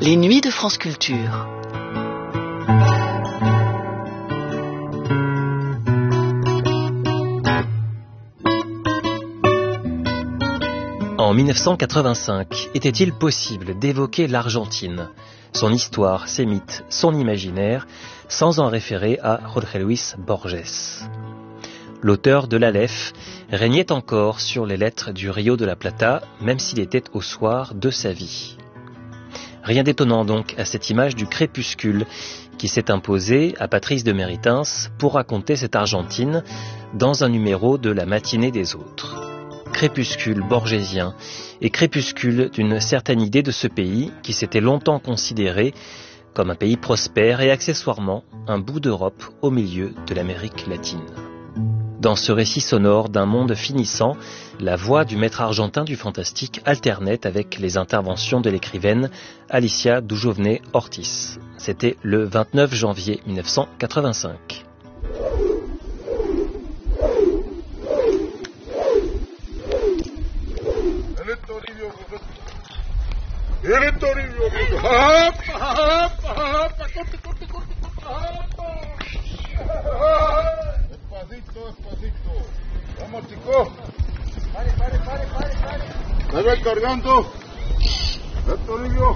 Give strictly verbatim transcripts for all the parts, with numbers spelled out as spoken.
Les nuits de France Culture. En mille neuf cent quatre-vingt-cinq, était-il possible d'évoquer l'Argentine, son histoire, ses mythes, son imaginaire, sans en référer à Jorge Luis Borges? L'auteur de l'Aleph régnait encore sur les lettres du Rio de la Plata, même s'il était au soir de sa vie. Rien d'étonnant donc à cette image du crépuscule qui s'est imposée à Patrice de Méritens pour raconter cette Argentine dans un numéro de La matinée des autres. Crépuscule borgésien et crépuscule d'une certaine idée de ce pays qui s'était longtemps considéré comme un pays prospère et accessoirement un bout d'Europe au milieu de l'Amérique latine. Dans ce récit sonore d'un monde finissant, la voix du maître argentin du fantastique alternait avec les interventions de l'écrivaine Alicia Dujovne Ortiz. C'était le vingt-neuf janvier mille neuf cent quatre-vingt-cinq. Despacito, despacito. Vamos, chicos. Pare, pare, pare, pare, pare. Me voy cargando. Esto, Livio.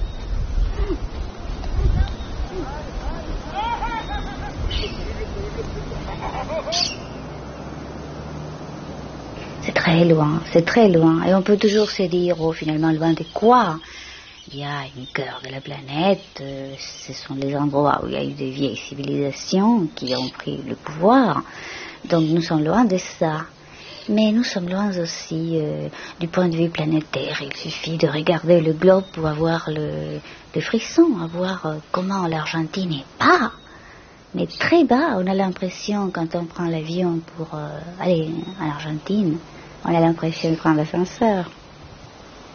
C'est très loin, c'est très loin. Et on peut toujours se dire, oh, finalement, loin de quoi? Il y a une cœur de la planète, euh, ce sont les endroits où il y a eu des vieilles civilisations qui ont pris le pouvoir. Donc nous sommes loin de ça. Mais nous sommes loin aussi euh, du point de vue planétaire. Il suffit de regarder le globe pour avoir le, le frisson, avoir euh, comment l'Argentine est bas, mais très bas. On a l'impression, quand on prend l'avion pour euh, aller en Argentine, on a l'impression de prendre l'ascenseur.